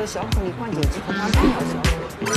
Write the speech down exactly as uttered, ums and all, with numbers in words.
消除你环境之后，它反而消除。